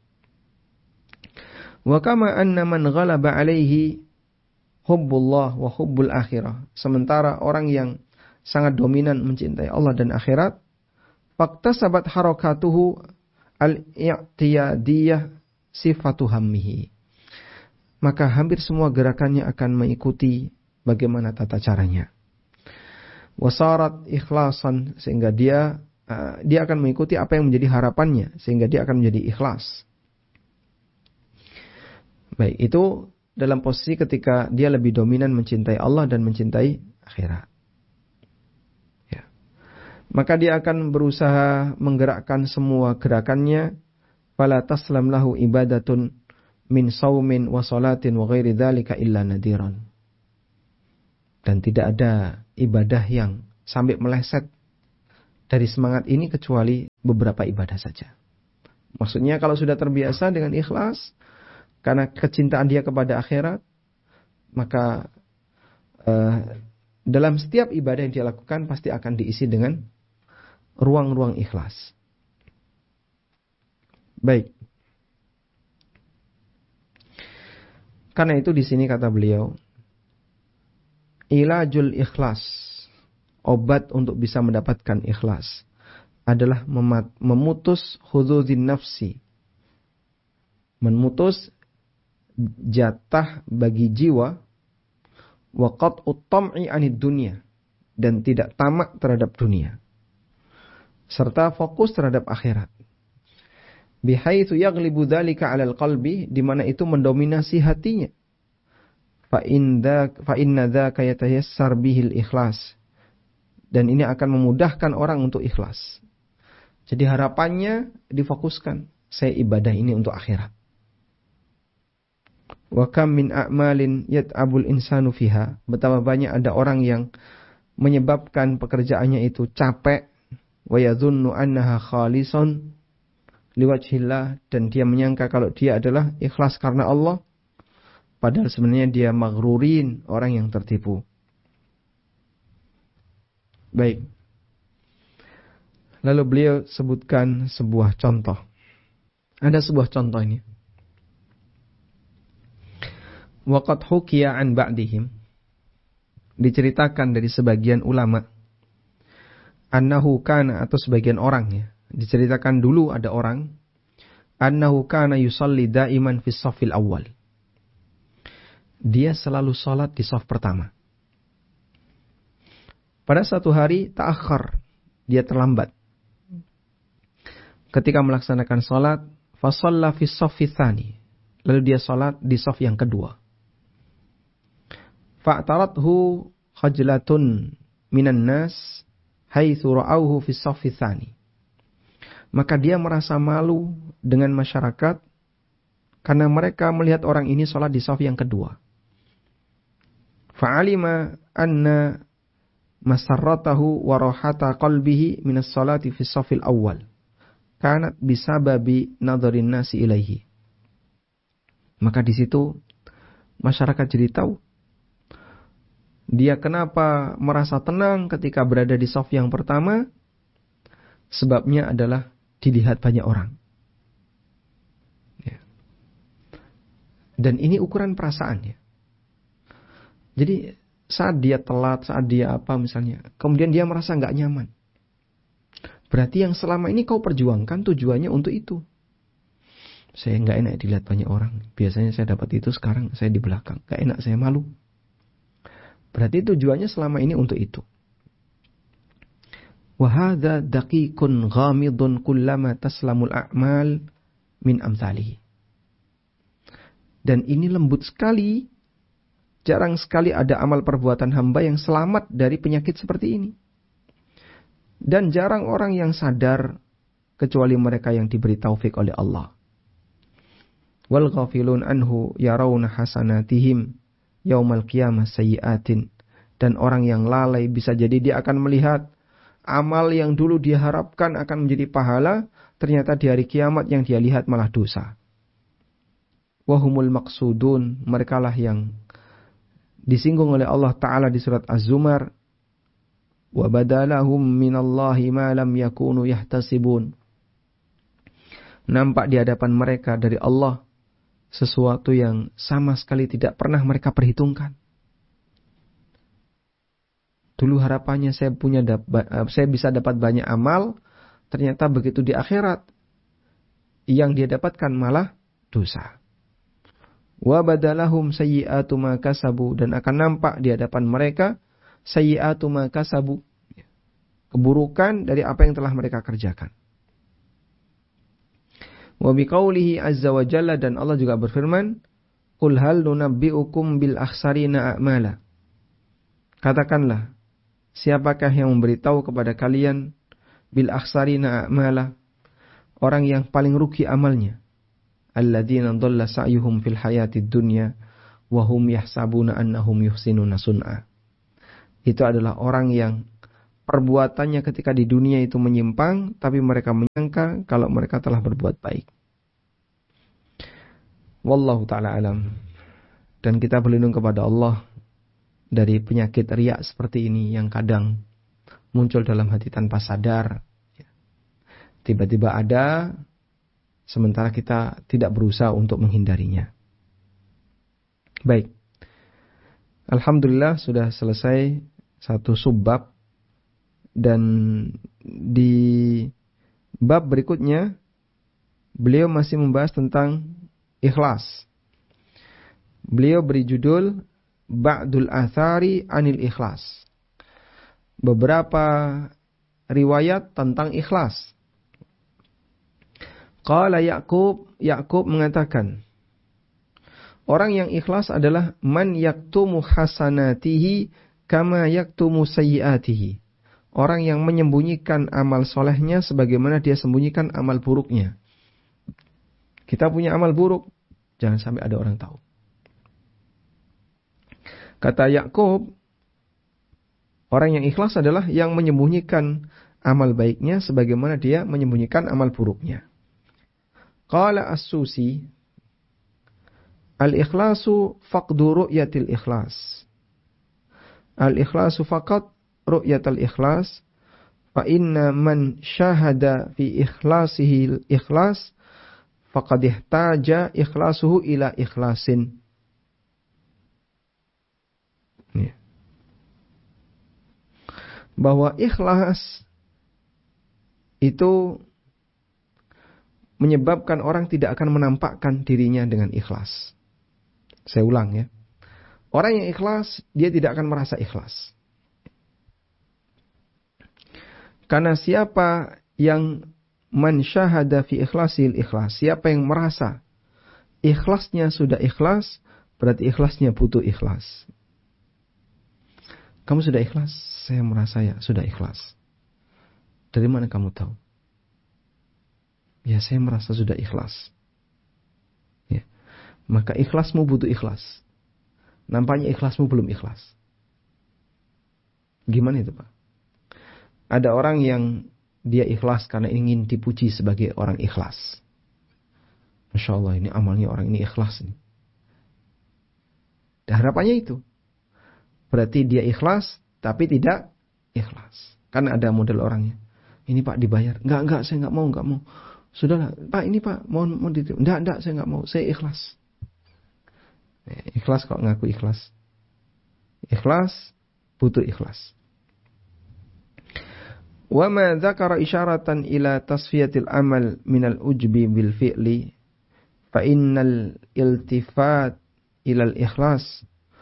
S3: Wa kama anna man ghalaba alaihi hubbullah wa hubbul akhirah. Sementara orang yang sangat dominan mencintai Allah dan akhirat, faktasabat harakatuhu al-i'tiyadiyah sifatu hammihi. Maka hampir semua gerakannya akan mengikuti bagaimana tata caranya. Wasarat ikhlasan, sehingga dia akan mengikuti apa yang menjadi harapannya, sehingga dia akan menjadi ikhlas. Baik, itu dalam posisi ketika dia lebih dominan mencintai Allah dan mencintai akhirat. Ya. Maka dia akan berusaha menggerakkan semua gerakannya. Fala taslam lahu ibadatun min saumin wa salatin wa ghairi dzalika illa nadiran. Dan tidak ada ibadah yang sampai meleset dari semangat ini kecuali beberapa ibadah saja. Maksudnya kalau sudah terbiasa dengan ikhlas karena kecintaan dia kepada akhirat, maka dalam setiap ibadah yang dia lakukan pasti akan diisi dengan ruang-ruang ikhlas. Baik. Karena itu di sini kata beliau, ilajul ikhlas, obat untuk bisa mendapatkan ikhlas adalah memutus hudzudzin nafsi, memutus jatah bagi jiwa, wa qat'ut tam'i 'anid dunya, dan tidak tamak terhadap dunia, serta fokus terhadap akhirat. Bihaitsu yaghlibu dzalika 'alal qalbi, di mana itu mendominasi hatinya. Fa inna dzaka yatayassar bihil ikhlas, dan ini akan memudahkan orang untuk ikhlas. Jadi harapannya difokuskan, saya ibadah ini untuk akhirat. Wa kam min a'malin yat'abul insanu fiha, betapa banyak ada orang yang menyebabkan pekerjaannya itu capek, wa yadhunnu annaha khalisun liwajhillah, dan dia menyangka kalau dia adalah ikhlas karena Allah, padahal sebenarnya dia maghrurin, orang yang tertipu. Baik. Lalu beliau sebutkan sebuah contoh. Ada sebuah contoh ini. Waqad hukiya an ba'dihim, diceritakan dari sebagian ulama, annahu kana, atau sebagian orang ya, diceritakan dulu ada orang, annahu kana yusalli daiman fi shaffil awwal. Dia selalu salat di shaf pertama. Pada satu hari ta'akhkhar, dia terlambat. Ketika melaksanakan salat, fa shalla fi shaffi tsani, lalu dia salat di shaf yang kedua. Fa'tarathu khajlatun minan nas haitsu ra'awhu fi shaffi tsani. Maka dia merasa malu dengan masyarakat karena mereka melihat orang ini salat di shaf yang kedua. Fa'alima anna masarratahu wa rahata qalbihi minas salati fi shafil awwal kanat bisababi nadharin nasi ilaihi. Maka di situ masyarakat jadi tahu dia kenapa merasa tenang ketika berada di shaf yang pertama. Sebabnya adalah dilihat banyak orang. Ya. Dan ini ukuran perasaan ya. Jadi saat dia telat, saat dia apa misalnya, kemudian dia merasa nggak nyaman, berarti yang selama ini kau perjuangkan tujuannya untuk itu. Saya nggak enak dilihat banyak orang. Biasanya saya dapat itu, sekarang saya di belakang, nggak enak, saya malu. Berarti tujuannya selama ini untuk itu. Wa hadza daqiqun ghamidun kullama taslamul a'mal min amsalihi. Dan ini lembut sekali. Jarang sekali ada amal perbuatan hamba yang selamat dari penyakit seperti ini. Dan jarang orang yang sadar kecuali mereka yang diberi taufik oleh Allah. Wal ghafilun anhu yarawna hasanatihim yaumal qiyamah sayyi'atin. Dan orang yang lalai bisa jadi dia akan melihat amal yang dulu dia harapkan akan menjadi pahala, ternyata di hari kiamat yang dia lihat malah dosa. Wahumul maqsudun, merekalah yang disinggung oleh Allah Ta'ala di surat Az-Zumar. Wa badalahum minallahi ma lam yakunu yahtasibun. Nampak di hadapan mereka dari Allah sesuatu yang sama sekali tidak pernah mereka perhitungkan. Dulu harapannya saya bisa dapat banyak amal, ternyata begitu di akhirat yang dia dapatkan malah dosa. Wa badalahum sayyi'atu ma kasabu, dan akan nampak di hadapan mereka sayyi'atu ma kasabu, keburukan dari apa yang telah mereka kerjakan. Wa biqaulihi azza wa jalla, dan Allah juga berfirman, qul hal nunabbi'ukum bil akhsarina a'mala. Katakanlah, siapakah yang memberitahu kepada kalian bil akhsarina a'mala, orang yang paling rugi amalnya, alladzina dhalla sa'yuhum fil hayatid dunya wa hum yahsabuna annahum yuhsinuna sun'a. Itu adalah orang yang perbuatannya ketika di dunia itu menyimpang, tapi mereka menyangka kalau mereka telah berbuat baik. Wallahu ta'ala alam. Dan kita berlindung kepada Allah dari penyakit riya seperti ini yang kadang muncul dalam hati tanpa sadar. Tiba-tiba ada, sementara kita tidak berusaha untuk menghindarinya. Baik. Alhamdulillah sudah selesai satu subbab. Dan di bab berikutnya beliau masih membahas tentang ikhlas. Beliau beri judul Ba'dul Athari Anil Ikhlas. Beberapa riwayat tentang ikhlas. Qala Ya'qub mengatakan, orang yang ikhlas adalah man yaktumu hasanatihi kama yaktumu sayyiatihi. Orang yang menyembunyikan amal solehnya sebagaimana dia sembunyikan amal buruknya. Kita punya amal buruk, jangan sampai ada orang tahu. Kata Ya'qub, orang yang ikhlas adalah yang menyembunyikan amal baiknya sebagaimana dia menyembunyikan amal buruknya. Qala As-Susi, al-ikhlasu faqdu ru'yatil ikhlas. Al-ikhlasu faqat ru'yatul ikhlas, fa inna man syahada fi ikhlasihi ikhlas faqad ihtaja ikhlasuhu ila ikhlasin. Bahwa ikhlas itu menyebabkan orang tidak akan menampakkan dirinya dengan ikhlas. Saya ulang ya. Orang yang ikhlas, dia tidak akan merasa ikhlas. Karena siapa yang man syahada fi ikhlasil ikhlas, siapa yang merasa ikhlasnya sudah ikhlas, berarti ikhlasnya butuh ikhlas. Kamu sudah ikhlas? Saya merasa ya sudah ikhlas. Dari mana kamu tahu? Ya saya merasa sudah ikhlas. Ya. Maka ikhlasmu butuh ikhlas. Nampaknya ikhlasmu belum ikhlas. Gimana itu Pak? Ada orang yang dia ikhlas karena ingin dipuji sebagai orang ikhlas. Masya Allah, ini amalnya orang ini ikhlas. Dan harapannya itu. Berarti dia ikhlas, tapi tidak ikhlas. Kan ada model orangnya. Ini Pak dibayar. Enggak, saya enggak mau. Sudahlah, Pak ini Pak, mau diterima. Enggak, saya enggak mau. Saya ikhlas. Ikhlas kok ngaku ikhlas. Ikhlas, butuh ikhlas. Wa ma dzakara isyaratan ila tasfiyatil amal minal ujbi bil fi'li fa innal iltifat ilal ikhlas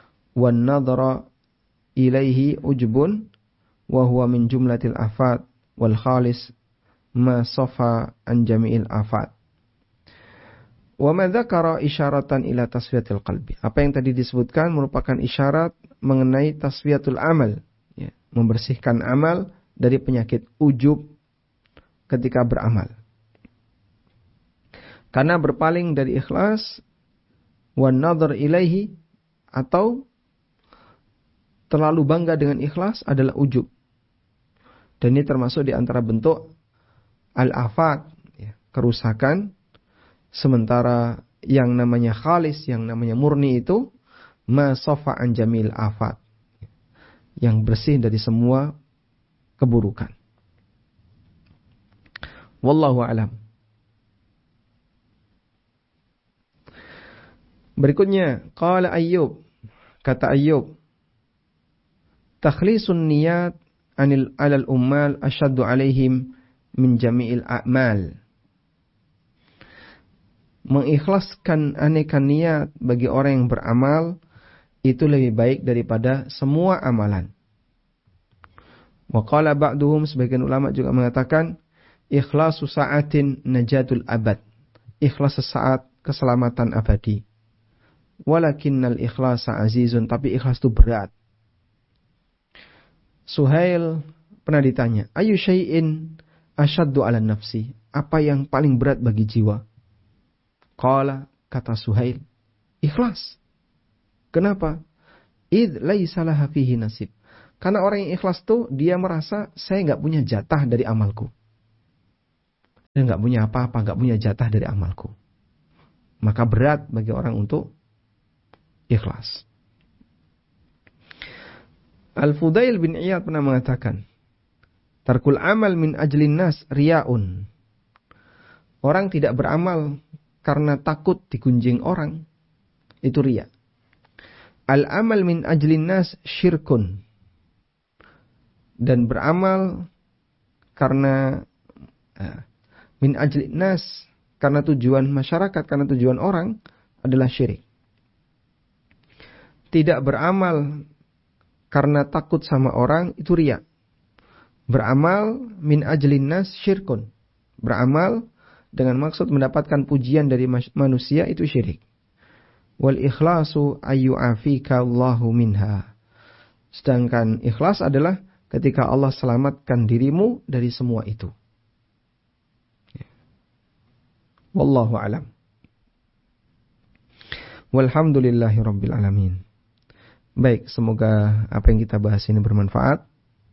S3: wan nadhara ilaihi ujbun wa huwa min jumlatil afat wal khalis ma safa an jami'il afat. Wa ma dzakara isyaratan ila tasfiyatil qalbi. Apa yang tadi disebutkan merupakan isyarat mengenai tasfiyatul amal, ya, membersihkan amal dari penyakit ujub ketika beramal. Karena berpaling dari ikhlas wan nadhar ilaihi, atau terlalu bangga dengan ikhlas adalah ujub. Dan ini termasuk di antara bentuk al-afat, ya, kerusakan. Sementara yang namanya khalis, yang namanya murni itu ma safa an jamil afat, yang bersih dari semua keburukan. Wallahu a'lam. Berikutnya, qala Ayyub, kata Ayyub, takhlisun niyat alal ummal asyaddu alaihim min jami'il a'mal. Mengikhlaskan aneka niat bagi orang yang beramal itu lebih baik daripada semua amalan. Wa qala ba'duhum, sebagian ulama juga mengatakan, ikhlasu sa'atin najatul abad. Ikhlas sesaat keselamatan abadi. Walakinnal ikhlasa azizun, tapi ikhlas itu berat. Suhail pernah ditanya, ayu syai'in asyaddu ala nafsi, apa yang paling berat bagi jiwa? Qala, kata Suhail, ikhlas. Kenapa? Id laisa laha fihi nasib. Karena orang yang ikhlas tuh dia merasa saya enggak punya jatah dari amalku. Saya enggak punya apa-apa, enggak punya jatah dari amalku. Maka berat bagi orang untuk ikhlas. Al-Fudail bin Iyad pernah mengatakan, tarkul amal min ajlin nas ria'un. Orang tidak beramal karena takut digunjing orang, itu riya. Al-amal min ajlin nas syirkun. Dan beramal karena min ajlin nas, karena tujuan masyarakat, karena tujuan orang, adalah syirik. Tidak beramal karena takut sama orang, itu riya. Beramal min ajlin nas syirkun. Beramal dengan maksud mendapatkan pujian dari manusia, itu syirik. Wal ikhlasu ayyu'afika Allahu minha. Sedangkan ikhlas adalah ketika Allah selamatkan dirimu dari semua itu. Wallahu a'lam. Walhamdulillahi rabbil alamin. Baik, semoga apa yang kita bahas ini bermanfaat.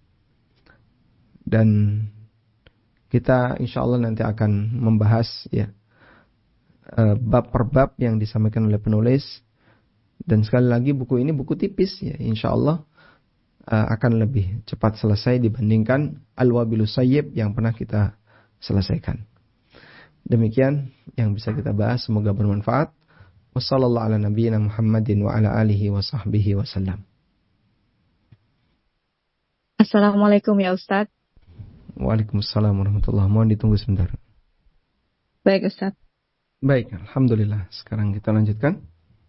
S3: Dan kita insyaallah nanti akan membahas, ya, bab per bab yang disampaikan oleh penulis. Dan sekali lagi buku ini buku tipis, ya, insyaallah akan lebih cepat selesai dibandingkan Al-Wabilus Sayyib yang pernah kita selesaikan. Demikian yang bisa kita bahas, semoga bermanfaat. Wassallallahu ala nabiyyina Muhammadin wa ala alihi wa sahbihi wasallam.
S4: Assalamualaikum ya Ustadz.
S3: Waalaikumsalam warahmatullahi wabarakatuh. Mohon ditunggu sebentar.
S4: Baik Ustadz.
S3: Baik, alhamdulillah. Sekarang kita lanjutkan.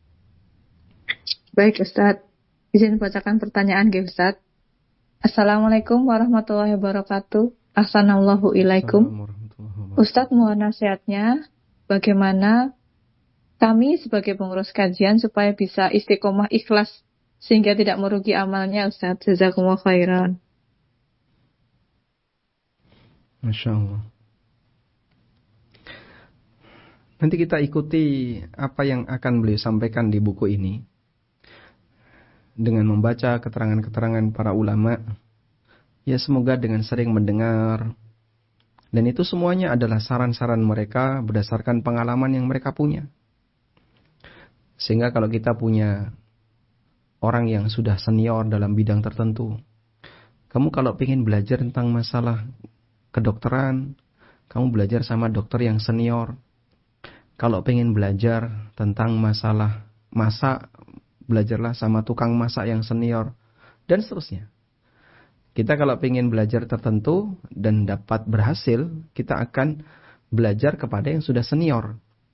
S4: Baik Ustadz. Izin bacakan pertanyaan ya Ustadz. Assalamualaikum warahmatullahi wabarakatuh. Ahsanallahu ilaikum. Ustadz, mohon nasihatnya bagaimana kami sebagai pengurus kajian supaya bisa istiqomah ikhlas sehingga tidak merugi amalnya Ustadz. Jazakumullah khairan.
S3: Masya Allah. Nanti kita ikuti apa yang akan beliau sampaikan di buku ini dengan membaca keterangan-keterangan para ulama. Ya, semoga dengan sering mendengar, dan itu semuanya adalah saran-saran mereka berdasarkan pengalaman yang mereka punya. Sehingga kalau kita punya orang yang sudah senior dalam bidang tertentu, kamu kalau ingin belajar tentang masalah kedokteran, kamu belajar sama dokter yang senior. Kalau pengen belajar tentang masalah masak, belajarlah sama tukang masak yang senior, dan seterusnya. Kita kalau pengen belajar tertentu dan dapat berhasil, kita akan belajar kepada yang sudah senior.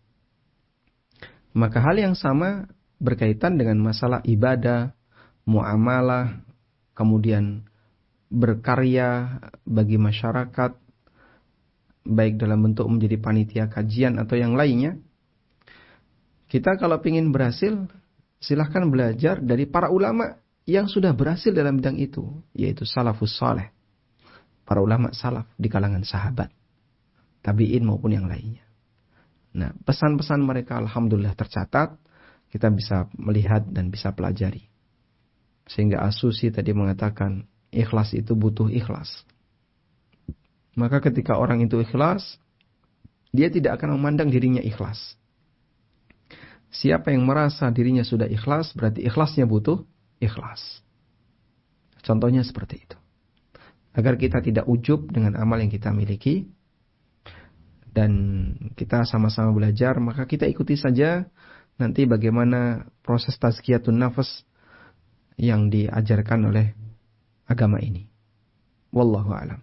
S3: Maka hal yang sama berkaitan dengan masalah ibadah, muamalah, kemudian berkarya bagi masyarakat, baik dalam bentuk menjadi panitia kajian atau yang lainnya, kita kalau ingin berhasil, silahkan belajar dari para ulama yang sudah berhasil dalam bidang itu, yaitu salafus saleh, para ulama salaf di kalangan sahabat, tabi'in maupun yang lainnya. Nah, pesan-pesan mereka alhamdulillah tercatat, kita bisa melihat dan bisa pelajari. Sehingga As-Susi tadi mengatakan, ikhlas itu butuh ikhlas. Maka ketika orang itu ikhlas, dia tidak akan memandang dirinya ikhlas. Siapa yang merasa dirinya sudah ikhlas, berarti ikhlasnya butuh ikhlas. Contohnya seperti itu. Agar kita tidak ujub dengan amal yang kita miliki, dan kita sama-sama belajar, maka kita ikuti saja nanti bagaimana proses tazkiyatun nafas yang diajarkan oleh agama ini. Wallahu a'lam.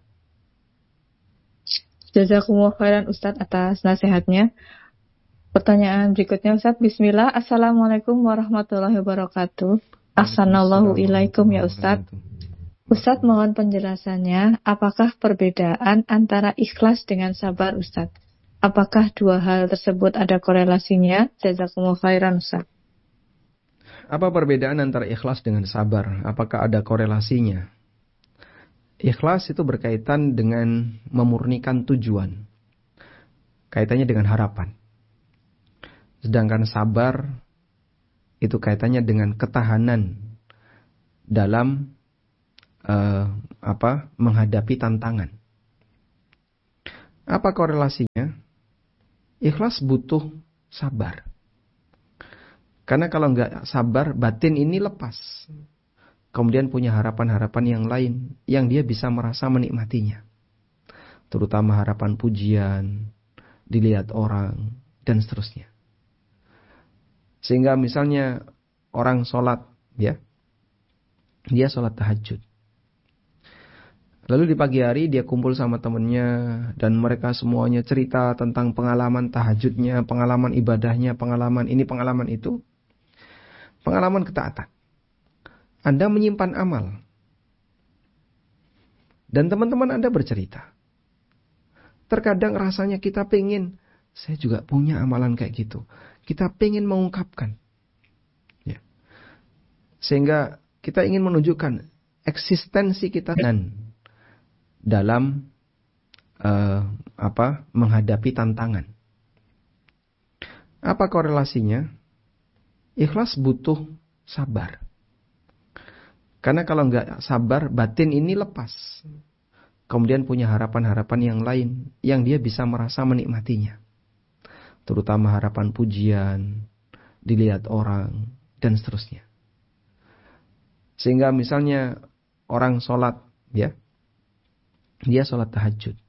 S4: Jazakumullah khairan Ustadz atas nasihatnya. Pertanyaan berikutnya Ustadz. Bismillah. Assalamualaikum warahmatullahi wabarakatuh. Ahsanallahu ilaikum ya Ustadz. Ustadz mohon penjelasannya, apakah perbedaan antara ikhlas dengan sabar Ustadz? Apakah dua hal tersebut ada korelasinya? Jazakumullah khairan Ustadz.
S3: Apa perbedaan antara ikhlas dengan sabar? Apakah ada korelasinya? Ikhlas itu berkaitan dengan memurnikan tujuan. Kaitannya dengan harapan. Sedangkan sabar itu kaitannya dengan ketahanan dalam menghadapi tantangan. Apa korelasinya? Ikhlas butuh sabar. Karena kalau nggak sabar, batin ini lepas. Kemudian punya harapan-harapan yang lain yang dia bisa merasa menikmatinya. Terutama harapan pujian, dilihat orang, dan seterusnya. Sehingga misalnya orang sholat, ya, dia sholat tahajud. Lalu di pagi hari dia kumpul sama temannya dan mereka semuanya cerita tentang pengalaman tahajudnya, pengalaman ibadahnya, pengalaman ini, pengalaman itu. Pengalaman ketaatan. Anda menyimpan amal. Dan teman-teman Anda bercerita. Terkadang rasanya kita pengen, saya juga punya amalan kayak gitu. Kita pengen mengungkapkan. Ya. Sehingga kita ingin menunjukkan eksistensi kita dalam menghadapi tantangan. Apa korelasinya? Ikhlas butuh sabar. Karena kalau nggak sabar, batin ini lepas. Kemudian punya harapan-harapan yang lain yang dia bisa merasa menikmatinya. Terutama harapan pujian, dilihat orang, dan seterusnya. Sehingga misalnya orang sholat, ya, dia sholat tahajud.